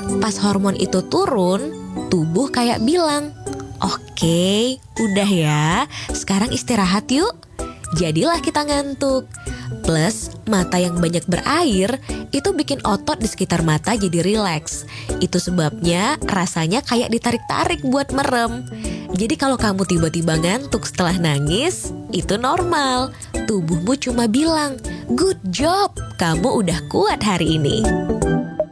Pas hormon itu turun, tubuh kayak bilang, "Oke, udah ya, sekarang istirahat yuk." Jadilah kita ngantuk. Plus, mata yang banyak berair itu bikin otot di sekitar mata jadi rileks. Itu sebabnya rasanya kayak ditarik-tarik buat merem. Jadi kalau kamu tiba-tiba ngantuk setelah nangis, itu normal. Tubuhmu cuma bilang, "Good job, kamu udah kuat hari ini."